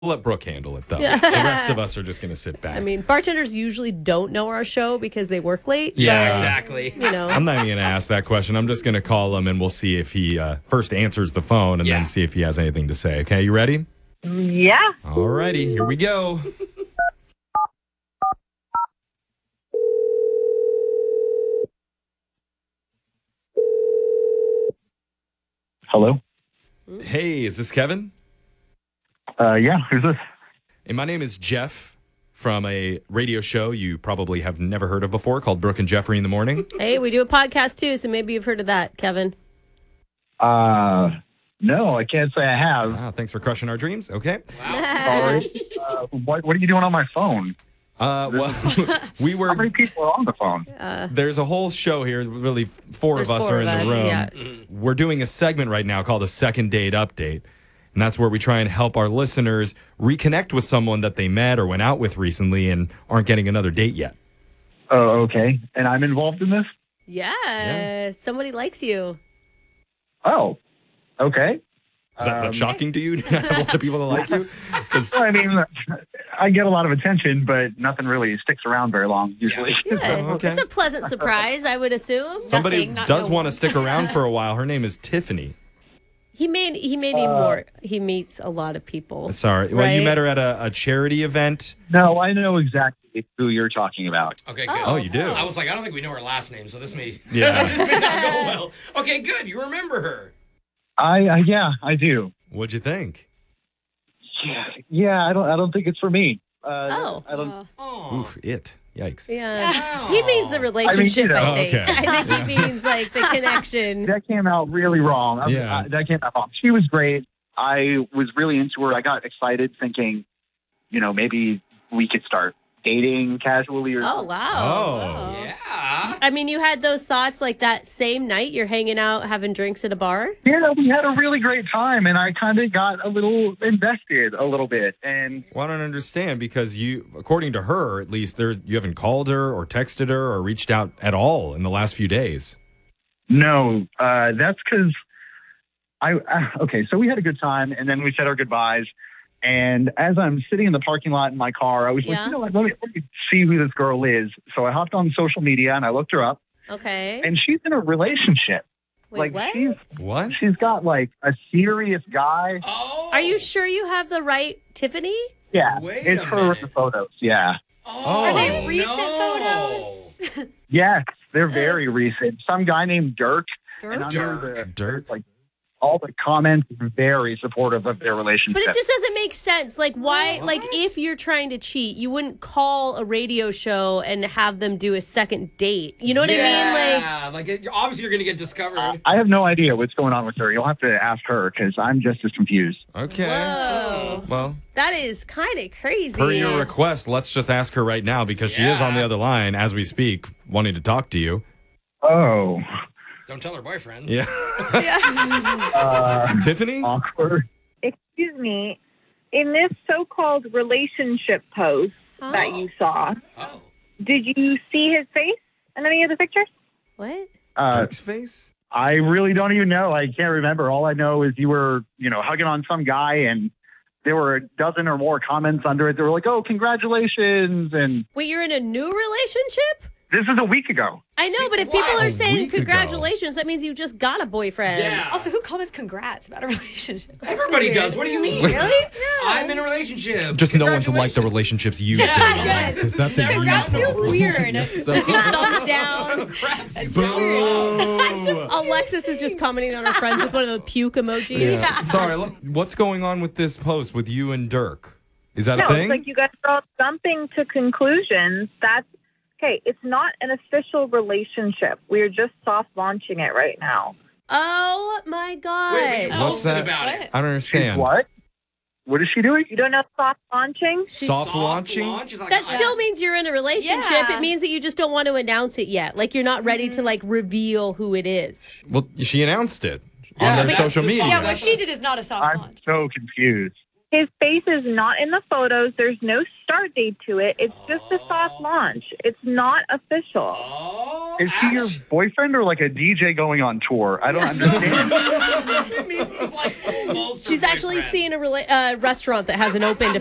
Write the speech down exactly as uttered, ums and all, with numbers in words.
let Brooke handle it, though. The rest of us are just going to sit back. I mean, bartenders usually don't know our show because they work late. Yeah, but, exactly. You know, I'm not even going to ask that question. I'm just going to call him and we'll see if he uh, first answers the phone and Yeah. then see if he has anything to say. Okay, you ready? Yeah. All righty, here we go. Hello? Hey, is this Kevin? Uh, yeah, who's this? Hey, my name is Jeff from a radio show you probably have never heard of before called Brooke and Jeffrey in the Morning. hey, we do a podcast too, so maybe you've heard of that, Kevin. Uh, no, I can't say I have. Wow, thanks for crushing our dreams. Okay. Sorry. Uh, what, what are you doing on my phone? Uh, well, we How were. many people are on the phone? There's a whole show here. Really, four There's of us four are of in us, the room. yeah. We're doing a segment right now called a second date update. And that's where we try and help our listeners reconnect with someone that they met or went out with recently and aren't getting another date yet. Oh, okay. And I'm involved in this? Yeah, Yeah. somebody likes you. Oh, okay. Is that, that Um, shocking to you? To have a lot of people that like you? 'Cause- I mean, I get a lot of attention, but nothing really sticks around very long, usually. Good. Oh, okay. It's a pleasant surprise, I would assume. somebody Nothing, not does no want to one. stick around for a while. Her name is Tiffany. He made he may be more. He meets a lot of people. Sorry. Well, you Right? met her at a, a charity event. No, I know exactly who you're talking about. Okay, good. Oh, you do? I was like, I don't think we know her last name, so this may, Yeah. this may not go well. Okay, good. You remember her. I, I yeah, I do. What'd you think? Yeah, yeah. I don't. I don't think it's for me. Uh, Oh. I don't. Uh, Oh. Oof, it. Yikes. Yeah, Wow. he means the relationship. you know. I think. Oh, okay. I think he means like the connection. That came out really wrong. I- Yeah. I- that came out wrong. She was great. I was really into her. I got excited thinking, you know, maybe we could start dating casually or Oh something. wow. Oh. Yeah. I mean, you had those thoughts like that same night. You're hanging out, having drinks at a bar. Yeah, we had a really great time, and I kind of got a little invested a little bit. And Well, I don't understand because you, according to her, at least, there you haven't called her or texted her or reached out at all in the last few days. no, uh, that's because I, uh, okay, so we had a good time, and then we said our goodbyes. And as I'm sitting in the parking lot in my car, I was Yeah. like, you know what, let me, let me see who this girl is. So I hopped on social media, and I looked her up, Okay. and she's in a relationship. Wait, like, what? she's What? She's got like a serious guy. Oh. Are you sure you have the right Tiffany? Yeah, Wait it's a her in minute. the photos. Yeah, Oh, Are they recent no. photos? yes, they're very recent. Some guy named Dirk, and Dirk? under the Dirk? like all the comments are very supportive of their relationship. But it just doesn't make sense. Like, why? What? Like, if you're trying to cheat, you wouldn't call a radio show and have them do a second date. You know what I mean? Like, Yeah, like it, obviously you're gonna get discovered. I have no idea what's going on with her. You'll have to ask her because I'm just as confused. Okay. whoa, Well, that is kind of crazy. per your request, let's just ask her right now because she is on the Yeah. other line as we speak, wanting to talk to you. Oh, Don't tell her boyfriend. Yeah. uh, Tiffany? awkward. Excuse me. In this so-called relationship post Huh? that you saw, Oh. did you see his face in any of the pictures? What? Uh, Dirk's face? I really don't even know. I can't remember. All I know is you were, you know, hugging on some guy, and there were a dozen or more comments under it. They were like, "Oh, congratulations!" And Wait, you're in a new relationship? this is a week ago. I know, See, but if what? people A are saying week ago. congratulations, that means you just got a boyfriend. Yeah. Also, who comments congrats about a relationship? Everybody does. What do you mean? Really? I'm in a relationship. Just no one to like the Congratulations. relationships you Yeah, do. yes. Because that's a Congrats you feels problem. weird. So, Do thumbs down. Congrats. That's boo. Alexis is just commenting on her friends with one of the puke emojis. Yeah. Sorry, look, what's going on with this post with you and Dirk? Is that No, a thing? it's like you guys are all jumping to conclusions. That's okay. It's not an official relationship. We are just soft launching it right now. Oh my god. Wait, wait, What's tell us that? about it. I don't understand. What? What is she doing? You don't know soft launching? Soft launching? launch is like That I- still means you're in a relationship. Yeah. It means that you just don't want to announce it yet. Like you're not ready to like reveal who it is. Well, she announced it Yeah, on their that's social the media. song. Yeah, what she did is not a soft I'm launch. so confused. His face is not in the photos. There's no start date to it. It's just a soft launch. It's not official. Oh, Is he your boyfriend or like a D J going on tour? I don't understand. It means he's like almost her She's actually boyfriend. seeing a rela- uh, restaurant that hasn't opened